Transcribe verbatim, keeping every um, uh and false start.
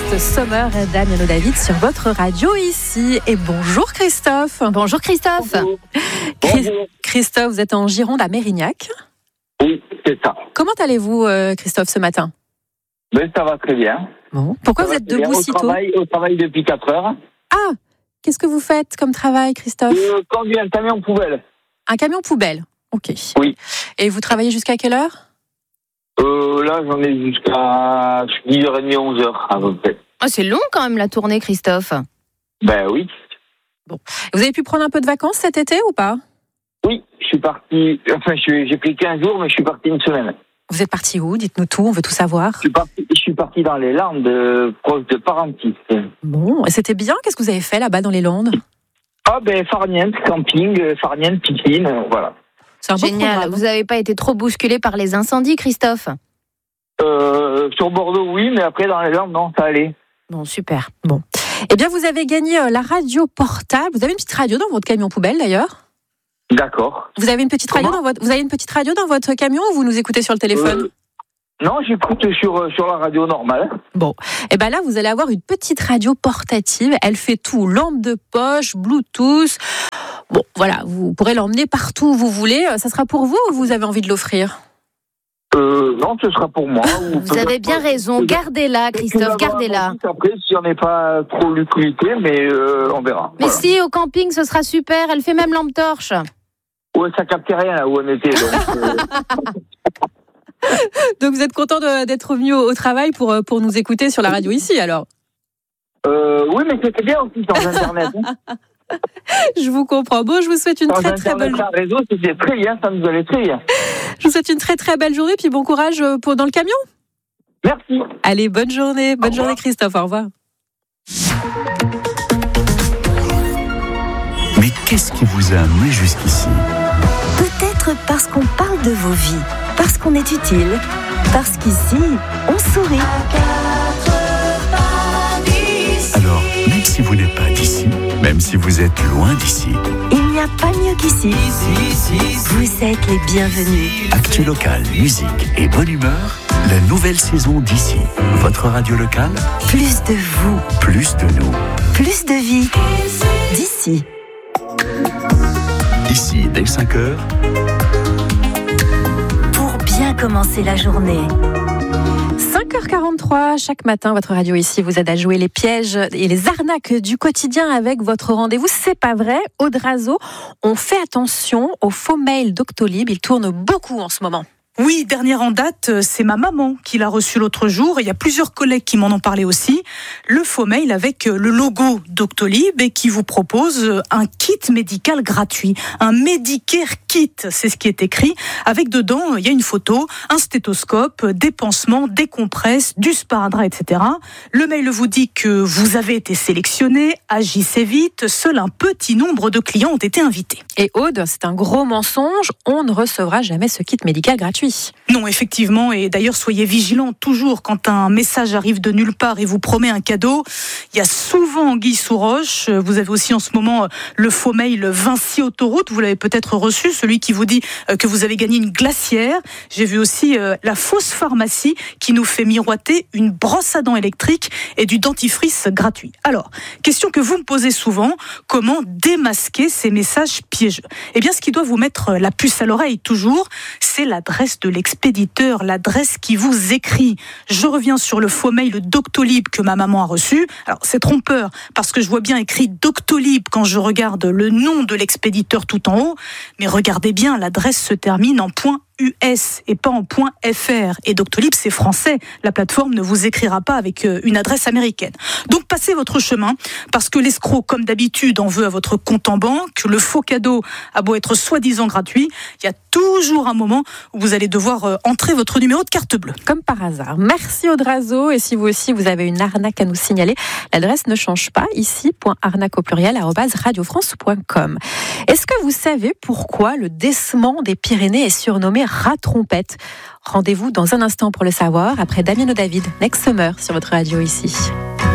Next Summer, Damien David sur votre radio ici. Et bonjour Christophe. Bonjour Christophe. Bonjour. Chris- Bonjour. Christophe, vous êtes en Gironde à Mérignac. Oui, c'est ça. Comment allez-vous euh, Christophe ce matin? Ben, ça va très bien. Bon. Pourquoi Ça vous va êtes très bien. debout au si tôt? travail, Au travail depuis quatre heures. Ah, qu'est-ce que vous faites comme travail Christophe? Je conduis un camion poubelle. Un camion poubelle. Ok. Oui. Et vous travaillez jusqu'à quelle heure? Euh, là, j'en ai jusqu'à dix heures trente, onze heures à peu près. Oh, c'est long quand même la tournée Christophe. Ben oui. Vous avez pu prendre un peu de vacances cet été ou pas? Oui, je suis parti. Enfin, je suis- j'ai pris quinze jours, mais je suis parti une semaine. Vous êtes parti où? Dites-nous tout, on veut tout savoir. Je suis parti, je suis parti dans les Landes, euh, proche de Parentis. Bon, et c'était bien. Qu'est-ce que vous avez fait là-bas dans les Landes? Ah ben, Farniente, camping, euh, Farniente, piscine, euh, voilà. C'est un beau Génial. programme. Vous n'avez pas été trop bousculé par les incendies Christophe? Euh, sur Bordeaux, oui, mais après, dans les Landes, non, ça allait. Bon, super. Bon. Eh bien, vous avez gagné euh, la radio portable. Vous avez une petite radio dans votre camion poubelle d'ailleurs? D'accord. Vous avez une petite radio Comment dans votre vous avez une petite radio dans votre camion ou vous nous écoutez sur le téléphone? Euh, non, j'écoute sur, euh, sur la radio normale. Bon. Eh ben là, vous allez avoir une petite radio portative. Elle fait tout, lampe de poche, Bluetooth. Bon, voilà, vous pourrez l'emmener partout où vous voulez. Ça sera pour vous ou vous avez envie de l'offrir? Euh, non, ce sera pour moi. ou Vous avez bien raison. Gardez-la Christophe, gardez-la. Après, si on n'est pas trop l'utilité, mais euh, on verra. Mais Voilà. si, au camping, ce sera super. Elle fait même lampe torche. Ouais, ça captait rien là où on était. Donc, euh, Donc vous êtes content de- d'être venu au, au travail pour, euh, pour nous écouter sur la radio ici alors? euh, oui, mais c'était bien aussi sans Internet. hein. Je vous comprends. Bon, je vous souhaite une Sans très très Internet, belle un réseau, c'était très bien, ça nous allait très bien. Je vous souhaite une très très belle journée puis bon courage euh, pour dans le camion. Merci. Allez, bonne journée, bonne Au journée revoir. Christophe, au revoir. Mais qu'est-ce qui vous a amené jusqu'ici? Peut-être parce qu'on parle de vos vies, parce qu'on est utile, parce qu'ici, on sourit. Alors, même si vous n'êtes pas d'ici, même si vous êtes loin d'ici, Il n'y a pas mieux qu'ici. Vous êtes les bienvenus. actu local, musique et bonne humeur, la nouvelle saison d'ici. Votre radio locale, Plus de vous, plus de nous. plus de vie. D'ici. Ici, dès cinq heures, Pour bien commencer la journée. cinq heures quarante-trois, chaque matin, votre radio ici vous aide à jouer les pièges et les arnaques du quotidien avec votre rendez-vous. C'est pas vrai, Audrazo, on fait attention aux faux mails Doctolib, ils tournent beaucoup en ce moment. Oui, dernière en date, c'est ma maman qui l'a reçu l'autre jour. Il y a plusieurs collègues qui m'en ont parlé aussi. Le faux mail avec le logo Doctolib et qui vous propose un kit médical gratuit. Un Medicare kit, c'est ce qui est écrit. Avec dedans, il y a une photo, un stéthoscope, des pansements, des compresses, du sparadrap, et cetera. Le mail vous dit que vous avez été sélectionné, agissez vite. Seul un petit nombre de clients ont été invités. Et Aude, c'est un gros mensonge, on ne recevra jamais ce kit médical gratuit. Non, effectivement, et d'ailleurs soyez vigilants toujours quand un message arrive de nulle part et vous promet un cadeau. Il y a souvent anguille sous roche. Vous avez aussi en ce moment le faux mail Vinci Autoroute, vous l'avez peut-être reçu, celui qui vous dit que vous avez gagné une glacière. J'ai vu aussi la fausse pharmacie qui nous fait miroiter une brosse à dents électrique et du dentifrice gratuit. Alors, question que vous me posez souvent, comment démasquer ces messages piégeux? Eh bien, ce qui doit vous mettre la puce à l'oreille toujours, c'est l'adresse de l'expéditeur, l'adresse qui vous écrit. Je reviens sur le faux mail Doctolib que ma maman a reçu. Alors, c'est trompeur, parce que je vois bien écrit Doctolib quand je regarde le nom de l'expéditeur tout en haut, mais regardez bien, l'adresse se termine en point U S et pas en .fr. Et Doctolib, c'est français. La plateforme ne vous écrira pas avec une adresse américaine. Donc, passez votre chemin, parce que l'escroc, comme d'habitude, en veut à votre compte en banque. Le faux cadeau a beau être soi-disant gratuit, il y a toujours un moment où vous allez devoir entrer votre numéro de carte bleue. Comme par hasard. Merci Audrazo. Et si vous aussi, vous avez une arnaque à nous signaler, l'adresse ne change pas. Ici, arnaque au pluriel, arobase radiofrance point com. Est-ce que vous savez pourquoi le décement des Pyrénées est surnommé rat trompette? Rendez-vous dans un instant pour le savoir, après Damien David, Next Summer sur votre radio ici.